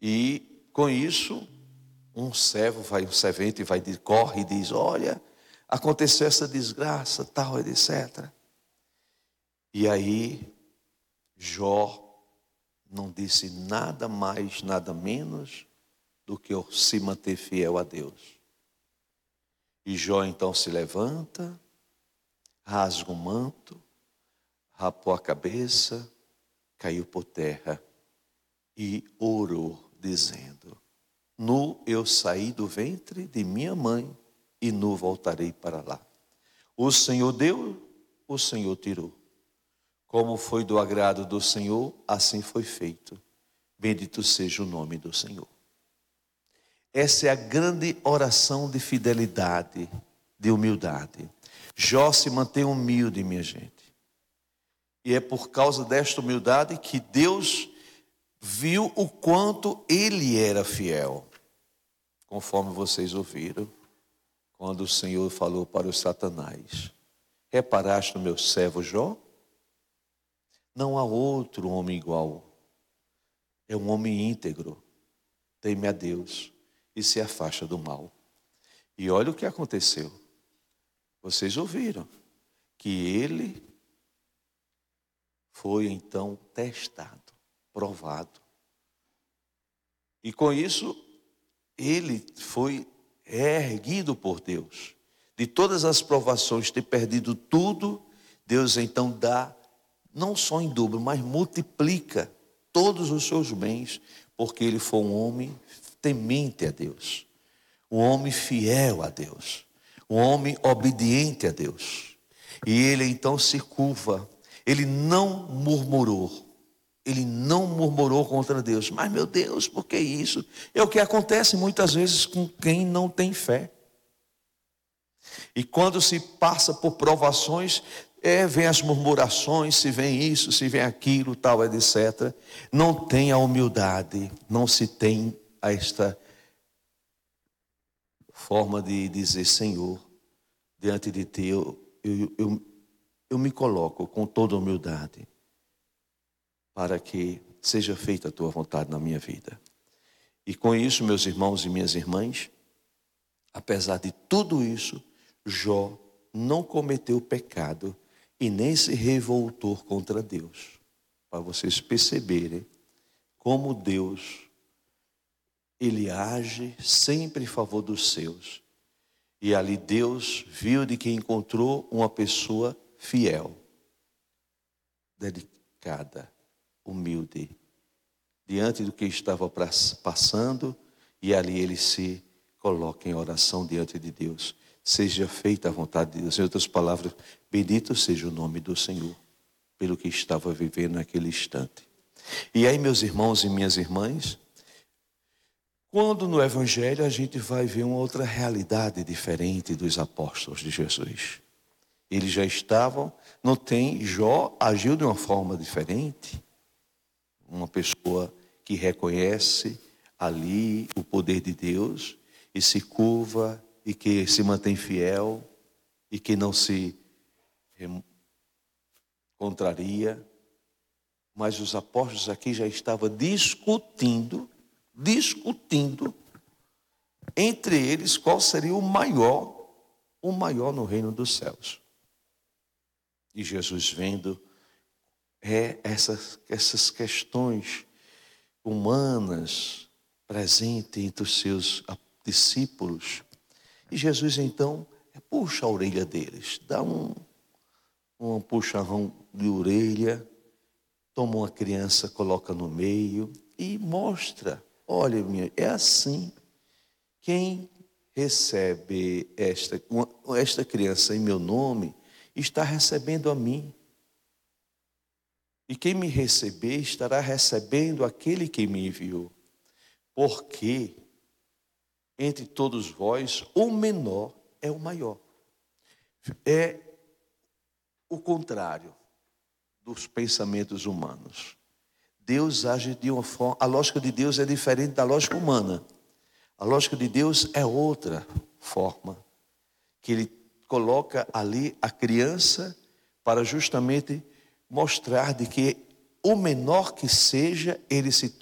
E com isso, um servente corre e diz: olha, aconteceu essa desgraça, tal, etc. E aí, Jó não disse nada mais, nada menos do que se manter fiel a Deus. E Jó então se levanta, rasga o manto, rapou a cabeça, caiu por terra e orou, dizendo: nu eu saí do ventre de minha mãe e nu voltarei para lá. O Senhor deu, o Senhor tirou. Como foi do agrado do Senhor, assim foi feito. Bendito seja o nome do Senhor. Essa é a grande oração de fidelidade, de humildade. Jó se mantém humilde, minha gente. E é por causa desta humildade que Deus viu o quanto ele era fiel. Conforme vocês ouviram, quando o Senhor falou para o Satanás: reparaste no meu servo Jó? Não há outro homem igual. É um homem íntegro, teme a Deus e se afasta do mal. E olha o que aconteceu. Vocês ouviram que ele foi então testado, provado. E com isso, ele foi erguido por Deus. De todas as provações, ter perdido tudo, Deus então dá, não só em dobro, mas multiplica todos os seus bens, porque ele foi um homem temente a Deus, um homem fiel a Deus, um homem obediente a Deus. E ele então se curva, ele não murmurou contra Deus. Mas meu Deus, por que isso? É o que acontece muitas vezes com quem não tem fé. E quando se passa por provações, vem as murmurações, se vem isso, se vem aquilo, tal, etc. Não tem a humildade, não se tem esta forma de dizer: Senhor, diante de ti eu me coloco com toda humildade, para que seja feita a tua vontade na minha vida. E com isso, meus irmãos e minhas irmãs, apesar de tudo isso, Jó não cometeu pecado e nem se revoltou contra Deus. Para vocês perceberem como Deus, ele age sempre em favor dos seus. E ali Deus viu de que encontrou uma pessoa fiel, dedicada, humilde, diante do que estava passando, e ali ele se coloca em oração diante de Deus. Seja feita a vontade de Deus. Em outras palavras, bendito seja o nome do Senhor, pelo que estava vivendo naquele instante. E aí, meus irmãos e minhas irmãs, quando no Evangelho a gente vai ver uma outra realidade diferente dos apóstolos de Jesus. Eles já estavam, Jó agiu de uma forma diferente. Uma pessoa que reconhece ali o poder de Deus e se curva e que se mantém fiel e que não se contraria. Mas os apóstolos aqui já estavam discutindo entre eles qual seria o maior no reino dos céus. E Jesus vendo essas questões humanas presentes entre os seus discípulos. E Jesus então puxa a orelha deles, dá um puxarrão de orelha, toma uma criança, coloca no meio e mostra: olha, é assim. Quem recebe esta criança em meu nome, está recebendo a mim. E quem me receber, estará recebendo aquele que me enviou. Porque entre todos vós, o menor é o maior. É o contrário dos pensamentos humanos. Deus age de uma forma, a lógica de Deus é diferente da lógica humana. A lógica de Deus é outra forma, que ele coloca ali a criança para justamente mostrar de que o menor que seja, ele se